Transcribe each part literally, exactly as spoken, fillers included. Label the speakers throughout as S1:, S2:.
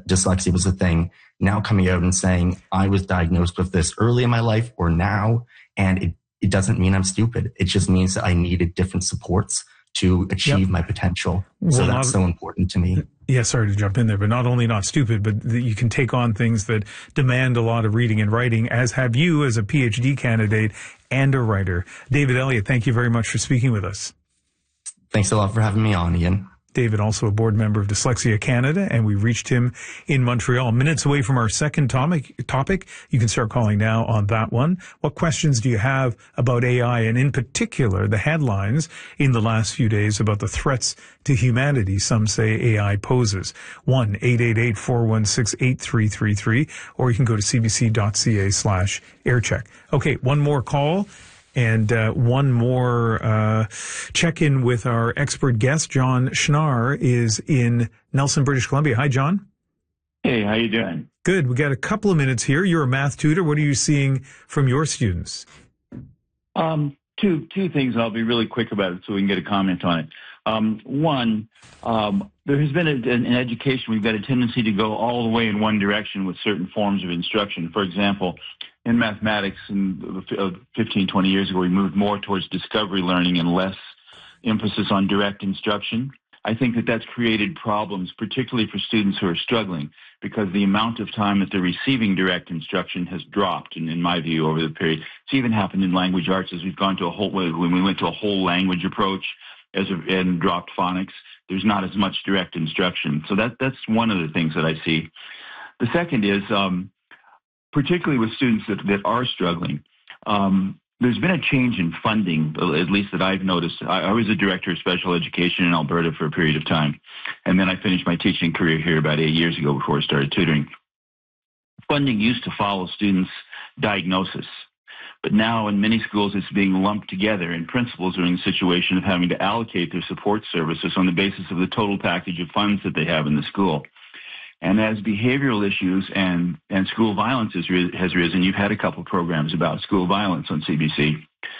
S1: that dyslexia was a thing, now coming out and saying, I was diagnosed with this early in my life or now, and it, it doesn't mean I'm stupid. It just means that I needed different supports to achieve yep. my potential. So well, that's not, so important to me.
S2: Yeah, sorry to jump in there, but not only not stupid, but that you can take on things that demand a lot of reading and writing, as have you as a P H D candidate and a writer. David Elliott, thank you very much for speaking with us.
S1: Thanks a lot for having me on, Ian.
S2: David, also a board member of Dyslexia Canada, and we reached him in Montreal. Minutes away from our second topic, topic. You can start calling now on that one. What questions do you have about A I, and in particular, the headlines in the last few days about the threats to humanity some say A I poses? one eight eight eight, four one six, eight three three three, or you can go to cbc.ca slash aircheck. Okay, one more call. And uh, one more uh, check-in with our expert guest. John Schnarr is in Nelson, British Columbia. Hi, John.
S3: Hey, how you doing?
S2: Good. We got a couple of minutes here. You're a math tutor. What are you seeing from your students?
S3: Um, two two things. I'll be really quick about it so we can get a comment on it. Um, one, um, there has been a, in education, we've got a tendency to go all the way in one direction with certain forms of instruction. For example, in mathematics, in fifteen, twenty years ago, we moved more towards discovery learning and less emphasis on direct instruction. I think that that's created problems, particularly for students who are struggling, because the amount of time that they're receiving direct instruction has dropped, and in my view, over the period. It's even happened in language arts as we've gone to a whole, when we went to a whole language approach as a, and dropped phonics, there's not as much direct instruction. So that that's one of the things that I see. The second is, um, particularly with students that, that are struggling, um, there's been a change in funding, at least that I've noticed. I, I was a director of special education in Alberta for a period of time, and then I finished my teaching career here about eight years ago before I started tutoring. Funding used to follow students' diagnosis, but now in many schools it's being lumped together, and principals are in the situation of having to allocate their support services on the basis of the total package of funds that they have in the school. And as behavioral issues and, and school violence has, has risen, you've had a couple of programs about school violence on C B C.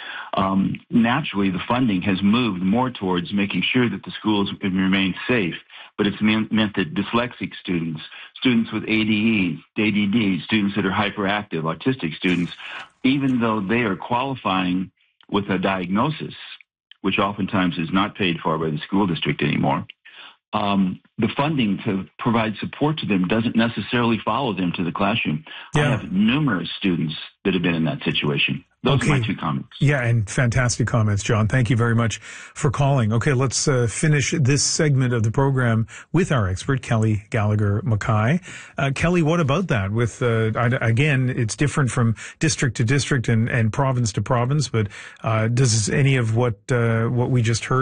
S3: Um, naturally, the funding has moved more towards making sure that the schools remain safe, but it's meant, meant that dyslexic students, students with A D E, A D D, students that are hyperactive, autistic students, even though they are qualifying with a diagnosis, which oftentimes is not paid for by the school district anymore, Um, the funding to provide support to them doesn't necessarily follow them to the classroom. Yeah. I have numerous students that have been in that situation. Those okay. are my two comments.
S2: Yeah, and fantastic comments, John. Thank you very much for calling. Okay, let's uh, finish this segment of the program with our expert, Kelly Gallagher Mackay. Uh, Kelly, what about that? With uh, again, it's different from district to district and, and province to province, but uh, does any of what uh, what we just heard